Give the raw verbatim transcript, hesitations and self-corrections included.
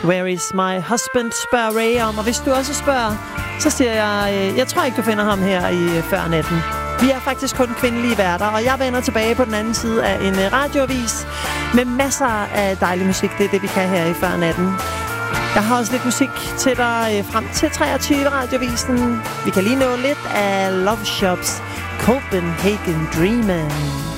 Where is my husband, spørger Ray om. Og hvis du også spørger, så siger jeg, øh, jeg tror ikke, du finder ham her i øh, før natten. Vi er faktisk kun kvindelige værter, og jeg vender tilbage på den anden side af en øh, radioavis med masser af dejlig musik. Det er det, vi kan her i før natten. Jeg har også lidt musik til dig øh, frem til treogtyve radiovisen. Vi kan lige nå lidt af Love Shops Copenhagen Dreamin'.